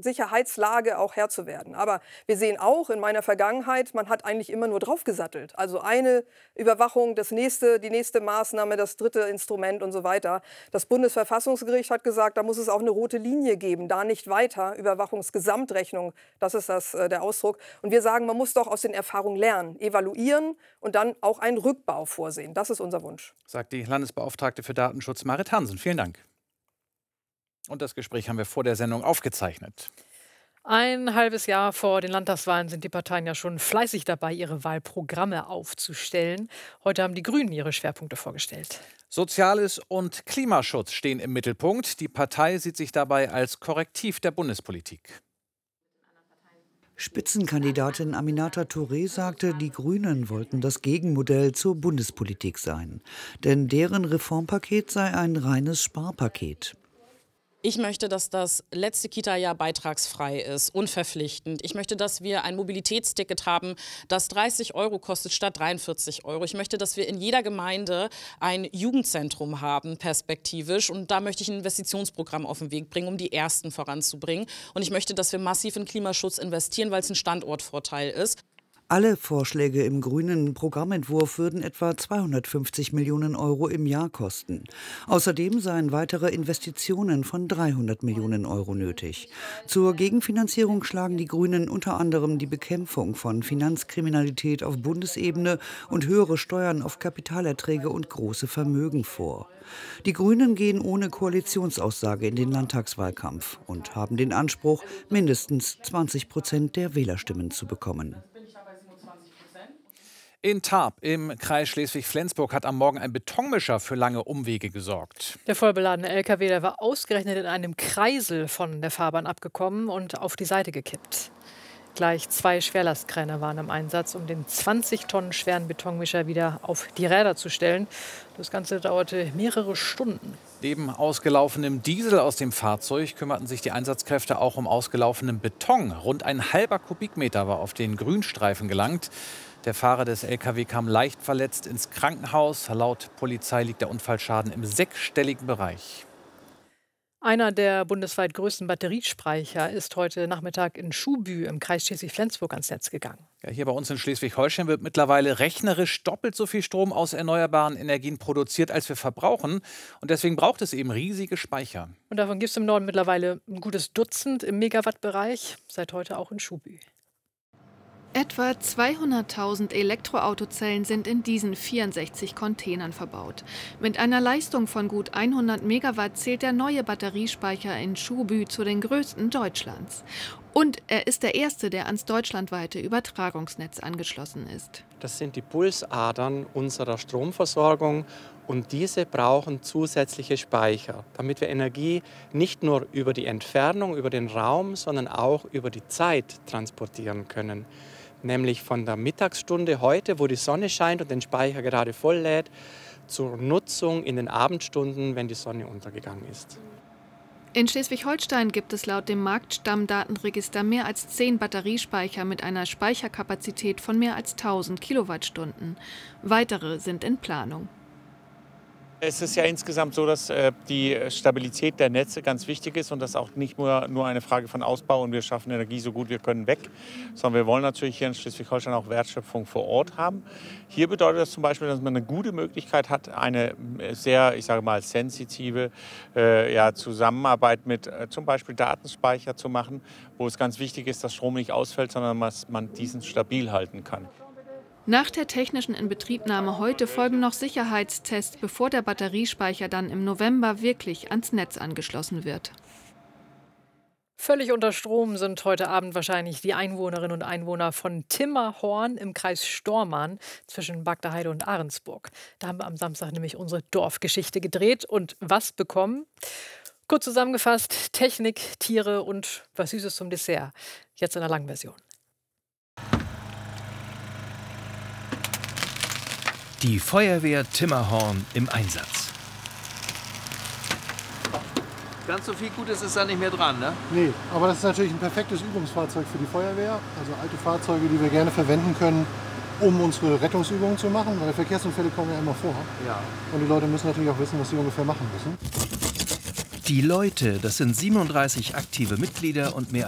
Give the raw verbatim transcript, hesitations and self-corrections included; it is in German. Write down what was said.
Sicherheitslage auch Herr zu werden. Aber wir sehen auch in meiner Vergangenheit, man hat eigentlich immer nur draufgesattelt. Also eine Überwachung, das nächste, die nächste Maßnahme, das dritte Instrument und so weiter. Das Bundesverfassungsgericht hat gesagt, da muss es auch eine rote Linie geben, da nicht weiter. Überwachungsgesamtrechnung, das ist das, äh, der Ausdruck. Und wir sagen, man muss doch aus den Erfahrungen lernen, evaluieren und dann auch einen Rückbau vorsehen. Das ist unser Wunsch. Sagt die Landesbeauftragte für Datenschutz Marit Hansen. Vielen Dank. Und das Gespräch haben wir vor der Sendung aufgezeichnet. Ein halbes Jahr vor den Landtagswahlen sind die Parteien ja schon fleißig dabei, ihre Wahlprogramme aufzustellen. Heute haben die Grünen ihre Schwerpunkte vorgestellt. Soziales und Klimaschutz stehen im Mittelpunkt. Die Partei sieht sich dabei als Korrektiv der Bundespolitik. Spitzenkandidatin Aminata Touré sagte, die Grünen wollten das Gegenmodell zur Bundespolitik sein. Denn deren Reformpaket sei ein reines Sparpaket. Ich möchte, dass das letzte Kita-Jahr beitragsfrei ist, unverpflichtend. Ich möchte, dass wir ein Mobilitätsticket haben, das dreißig Euro kostet statt dreiundvierzig Euro. Ich möchte, dass wir in jeder Gemeinde ein Jugendzentrum haben, perspektivisch. Und da möchte ich ein Investitionsprogramm auf den Weg bringen, um die Ersten voranzubringen. Und ich möchte, dass wir massiv in Klimaschutz investieren, weil es ein Standortvorteil ist. Alle Vorschläge im grünen Programmentwurf würden etwa zweihundertfünfzig Millionen Euro im Jahr kosten. Außerdem seien weitere Investitionen von dreihundert Millionen Euro nötig. Zur Gegenfinanzierung schlagen die Grünen unter anderem die Bekämpfung von Finanzkriminalität auf Bundesebene und höhere Steuern auf Kapitalerträge und große Vermögen vor. Die Grünen gehen ohne Koalitionsaussage in den Landtagswahlkampf und haben den Anspruch, mindestens zwanzig Prozent der Wählerstimmen zu bekommen. In Tarp im Kreis Schleswig-Flensburg hat am Morgen ein Betonmischer für lange Umwege gesorgt. Der vollbeladene L K W, der war ausgerechnet in einem Kreisel von der Fahrbahn abgekommen und auf die Seite gekippt. Gleich zwei Schwerlastkräne waren im Einsatz, um den zwanzig Tonnen schweren Betonmischer wieder auf die Räder zu stellen. Das Ganze dauerte mehrere Stunden. Neben ausgelaufenem Diesel aus dem Fahrzeug kümmerten sich die Einsatzkräfte auch um ausgelaufenen Beton. Rund ein halber Kubikmeter war auf den Grünstreifen gelangt. Der Fahrer des L K W kam leicht verletzt ins Krankenhaus. Laut Polizei liegt der Unfallschaden im sechsstelligen Bereich. Einer der bundesweit größten Batteriespeicher ist heute Nachmittag in Schuhbü im Kreis Schleswig-Flensburg ans Netz gegangen. Ja, hier bei uns in Schleswig-Holstein wird mittlerweile rechnerisch doppelt so viel Strom aus erneuerbaren Energien produziert, als wir verbrauchen. Und deswegen braucht es eben riesige Speicher. Und davon gibt es im Norden mittlerweile ein gutes Dutzend im Megawattbereich, seit heute auch in Schuhbü. Etwa zweihunderttausend Elektroautozellen sind in diesen vierundsechzig Containern verbaut. Mit einer Leistung von gut hundert Megawatt zählt der neue Batteriespeicher in Schuhbü zu den größten Deutschlands. Und er ist der erste, der ans deutschlandweite Übertragungsnetz angeschlossen ist. Das sind die Pulsadern unserer Stromversorgung und diese brauchen zusätzliche Speicher, damit wir Energie nicht nur über die Entfernung, über den Raum, sondern auch über die Zeit transportieren können. Nämlich von der Mittagsstunde heute, wo die Sonne scheint und den Speicher gerade voll lädt, zur Nutzung in den Abendstunden, wenn die Sonne untergegangen ist. In Schleswig-Holstein gibt es laut dem Marktstammdatenregister mehr als zehn Batteriespeicher mit einer Speicherkapazität von mehr als tausend Kilowattstunden. Weitere sind in Planung. Es ist ja insgesamt so, dass äh, die Stabilität der Netze ganz wichtig ist und das auch nicht nur, nur eine Frage von Ausbau und wir schaffen Energie so gut wir können weg, sondern wir wollen natürlich hier in Schleswig-Holstein auch Wertschöpfung vor Ort haben. Hier bedeutet das zum Beispiel, dass man eine gute Möglichkeit hat, eine sehr, ich sage mal, sensitive äh, ja, Zusammenarbeit mit äh, zum Beispiel Datenspeicher zu machen, wo es ganz wichtig ist, dass Strom nicht ausfällt, sondern dass man diesen stabil halten kann. Nach der technischen Inbetriebnahme heute folgen noch Sicherheitstests, bevor der Batteriespeicher dann im November wirklich ans Netz angeschlossen wird. Völlig unter Strom sind heute Abend wahrscheinlich die Einwohnerinnen und Einwohner von Timmerhorn im Kreis Stormarn zwischen Bagdaheide und Ahrensburg. Da haben wir am Samstag nämlich unsere Dorfgeschichte gedreht und was bekommen? Kurz zusammengefasst, Technik, Tiere und was Süßes zum Dessert. Jetzt in der langen Version. Die Feuerwehr Timmerhorn im Einsatz. Ganz so viel Gutes ist da nicht mehr dran, ne? Nee, aber das ist natürlich ein perfektes Übungsfahrzeug für die Feuerwehr. Also alte Fahrzeuge, die wir gerne verwenden können, um unsere Rettungsübungen zu machen, weil Verkehrsunfälle kommen ja immer vor. Ja. Und die Leute müssen natürlich auch wissen, was sie ungefähr machen müssen. Die Leute, das sind siebenunddreißig aktive Mitglieder und mehr